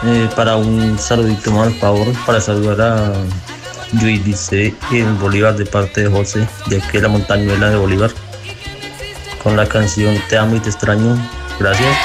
Para un saludito más, por favor, para saludar a Yui dice en Bolívar de parte de José, de aquí de la montañuela de Bolívar, con la canción Te amo y te extraño. Gracias.